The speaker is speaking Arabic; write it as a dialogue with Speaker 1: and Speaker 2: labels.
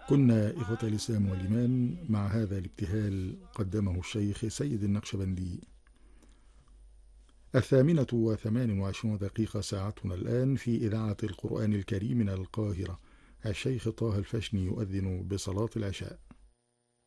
Speaker 1: كنا إخوة الإسلام والإيمان مع هذا الابتهال قدمه الشيخ سيد النقشبندي. 8:28 ساعتنا الآن في إذاعة القرآن الكريم من القاهرة. الشيخ طه الفشني يؤذن بصلاة العشاء.